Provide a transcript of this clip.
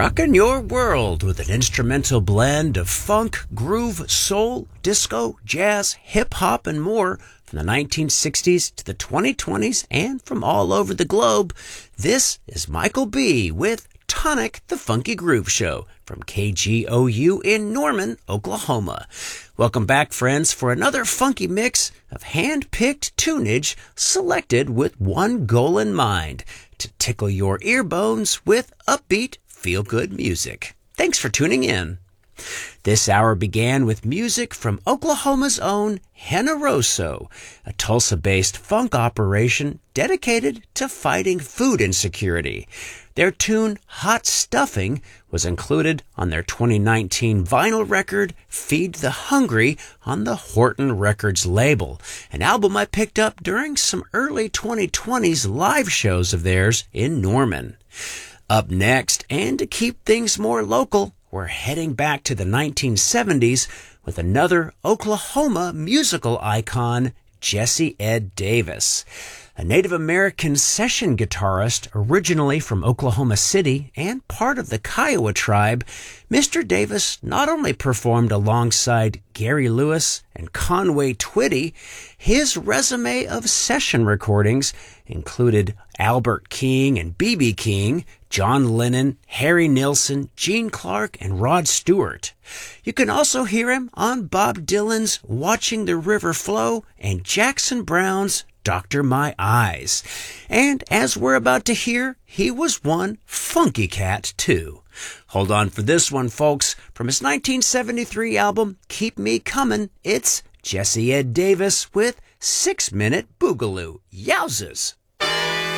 Rockin' your world with an instrumental blend of funk, groove, soul, disco, jazz, hip-hop, and more from the 1960s to the 2020s and from all over the globe. This is Michael B. with Tonic the Funky Groove Show from KGOU in Norman, Oklahoma. Welcome back, friends, for another funky mix of hand-picked tunage selected with one goal in mind: to tickle your ear bones with upbeat, feel-good music. Thanks for tuning in. This hour began with music from Oklahoma's own Generoso, a Tulsa-based funk operation dedicated to fighting food insecurity. Their tune, Hot Stuffing, was included on their 2019 vinyl record, Feed the Hungry, on the Horton Records label, an album I picked up during some early 2020s live shows of theirs in Norman. Up next, and to keep things more local, we're heading back to the 1970s with another Oklahoma musical icon, Jesse Ed Davis. A Native American session guitarist originally from Oklahoma City and part of the Kiowa tribe, Mr. Davis not only performed alongside Gary Lewis and Conway Twitty, his resume of session recordings included Albert King and B.B. King, John Lennon, Harry Nilsson, Gene Clark, and Rod Stewart. You can also hear him on Bob Dylan's Watching the River Flow and Jackson Browne's Dr. My Eyes. And as we're about to hear, he was one funky cat, too. Hold on for this one, folks. From his 1973 album, Keep Me Comin', it's Jesse Ed Davis with 6 Minute Boogaloo. Yowzers!